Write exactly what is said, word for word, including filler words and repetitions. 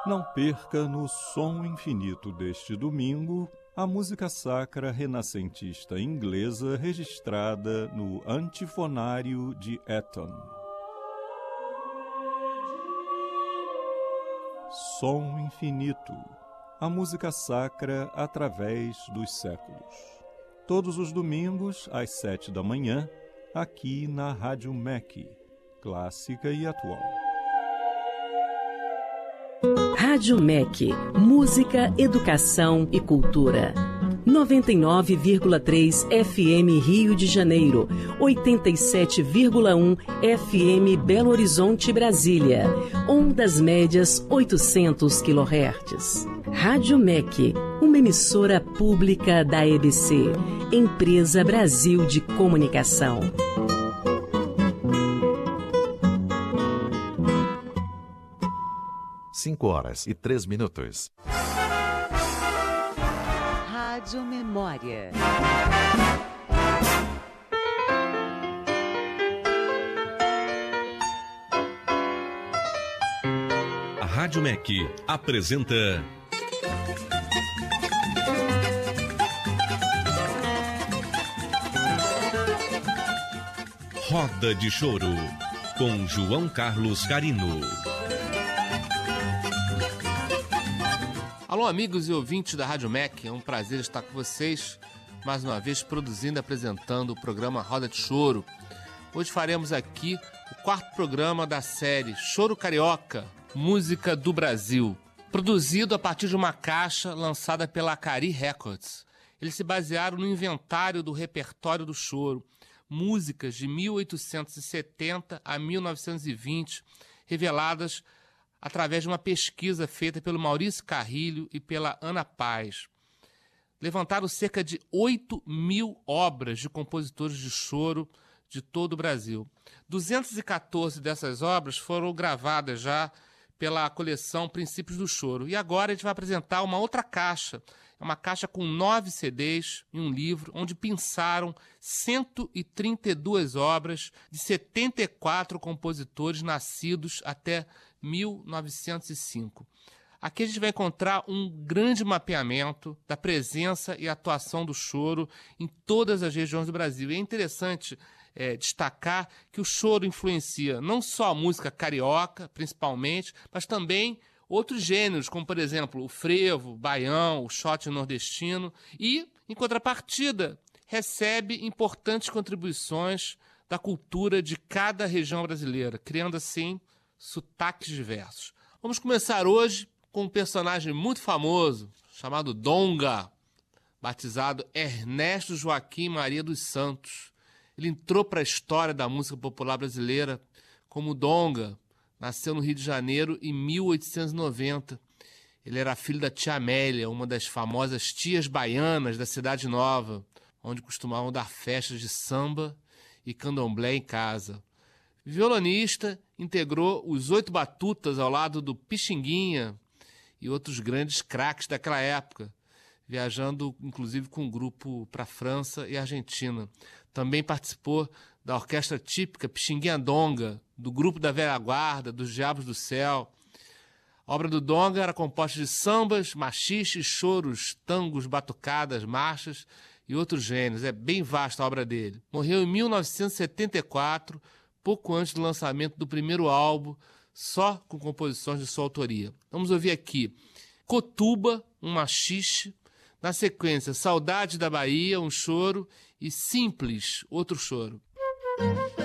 Não perca no Som Infinito deste domingo a música sacra renascentista inglesa registrada no Antifonário de Eton. Som Infinito, a música sacra através dos séculos. Todos os domingos, às sete da manhã, aqui na Rádio M E C, clássica e atual. Rádio M E C, música, educação e cultura. noventa e nove vírgula três F M Rio de Janeiro, oitenta e sete vírgula um F M Belo Horizonte, Brasília. Ondas médias oitocentos quilohertz. Rádio M E C, uma emissora pública da E B C, Empresa Brasil de Comunicação. Cinco horas e três minutos. Rádio Memória. A Rádio M E C apresenta Roda de Choro, com João Carlos Carino. Alô, amigos e ouvintes da Rádio M E C, é um prazer estar com vocês, mais uma vez produzindo e apresentando o programa Roda de Choro. Hoje faremos aqui o quarto programa da série Choro Carioca, Música do Brasil, produzido a partir de uma caixa lançada pela Acari Records. Eles se basearam no inventário do repertório do choro, músicas de mil oitocentos e setenta a mil novecentos e vinte, reveladas através de uma pesquisa feita pelo Maurício Carrilho e pela Ana Paz. Levantaram cerca de oito mil obras de compositores de choro de todo o Brasil. duzentas e quatorze dessas obras foram gravadas já pela coleção Princípios do Choro. E agora a gente vai apresentar uma outra caixa. É uma caixa com nove C Ds e um livro, onde pensaram cento e trinta e duas obras de setenta e quatro compositores nascidos até mil novecentos e cinco. Aqui a gente vai encontrar um grande mapeamento da presença e atuação do choro em todas as regiões do Brasil. E é interessante é, destacar que o choro influencia não só a música carioca, principalmente, mas também outros gêneros, como, por exemplo, o frevo, o baião, o shot nordestino. E, em contrapartida, recebe importantes contribuições da cultura de cada região brasileira, criando, assim, sotaques diversos. Vamos começar hoje com um personagem muito famoso, chamado Donga, batizado Ernesto Joaquim Maria dos Santos. Ele entrou para a história da música popular brasileira como Donga. Nasceu no Rio de Janeiro em mil oitocentos e noventa. Ele era filho da tia Amélia, uma das famosas tias baianas da Cidade Nova, onde costumavam dar festas de samba e candomblé em casa. Violonista, integrou os Oito Batutas ao lado do Pixinguinha e outros grandes craques daquela época, viajando inclusive com um grupo para a França e Argentina. Também participou da orquestra típica Pixinguinha Donga, do grupo da Velha Guarda, dos Diabos do Céu. A obra do Donga era composta de sambas, machiches, choros, tangos, batucadas, marchas e outros gêneros. É bem vasta a obra dele. Morreu em mil novecentos e setenta e quatro, pouco antes do lançamento do primeiro álbum, só com composições de sua autoria. Vamos ouvir aqui Cotuba, um machixe, na sequência Saudade da Bahia, um choro, e Simples, outro choro.